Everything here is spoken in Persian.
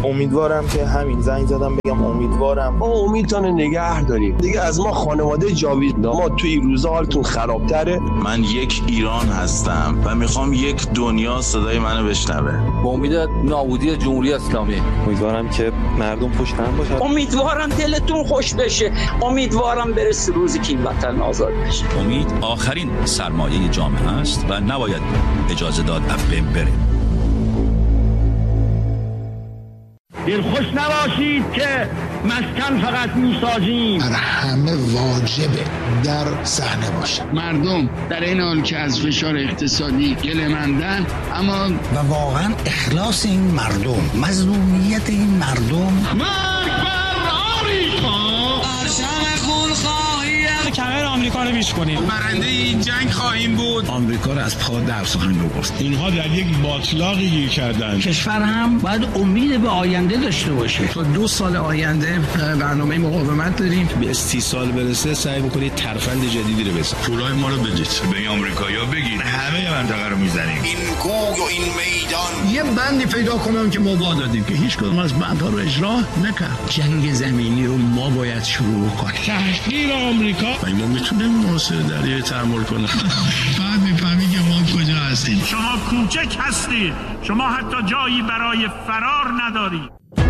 امیدوارم که همین زنگ زدم بگم امیدوارم ما امیدتون نگه داریم دیگه. از ما خانواده جاوید ما توی این روزا حالتون خرابتره. من یک ایران هستم و میخوام یک دنیا صدای منو بشنوه. با امید نابودی جمهوری اسلامی. امیدوارم که مردم پشت هم باشن. امیدوارم دلتون خوش بشه. امیدوارم برسه روزی که این وطن آزاد بشه. امید آخرین سرمایه جامعه است و نباید اجازه داد از بین بره. دلخوش نباشید که مسکن فقط میسازیم. بر همه واجبه در صحنه باشه. مردم در این حال که از فشار اقتصادی گله‌مندن، اما و واقعا اخلاص این مردم، مظلومیت این مردم. مرگ بر آمریکا! کمر آمریکا رو بیش کنیم. برنده این جنگ خواهیم بود. آمریکا رو از پا در خواهند آورد. اینها در یک باطلاقی گیر کردن. کشور هم باید امید به آینده داشته باشه. تا 2 سال آینده برنامه مقاومت داریم. به 30 سال برسه سعی بکنید ترفند جدیدی رو بزنید. پولای ما رو بدید. به آمریکایی‌ها بگید همه منطقه رو میزنیم. این کوه و این میدان. یه بندی پیدا کنم که ما دادیم که هیچ کدوم از بندها رو اجرا نکرد. جنگ زمینی رو ما باید شروع کنیم. تحقیر آمریکا. ما میتونیم محاصره دریایی تحمل کنیم. بعد میفهمی که ما کجا هستیم. شما کوچک هستید. شما حتی جایی برای فرار ندارید.